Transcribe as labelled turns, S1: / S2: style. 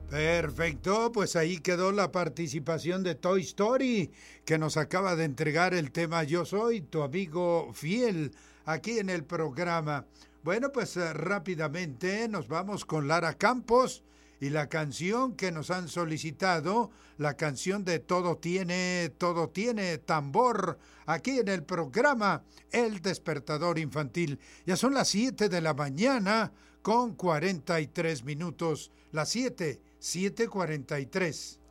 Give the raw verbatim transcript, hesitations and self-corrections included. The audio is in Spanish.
S1: Perfecto, pues ahí quedó la participación de Toy Story, que nos acaba de entregar el tema Yo soy tu amigo fiel aquí en el programa. Bueno, pues eh, rápidamente nos vamos con Lara Campos y la canción que nos han solicitado, la canción de Todo tiene, todo tiene tambor, aquí en el programa El Despertador Infantil. Ya son las siete de la mañana con cuarenta y tres minutos, las siete, siete cuarenta y tres.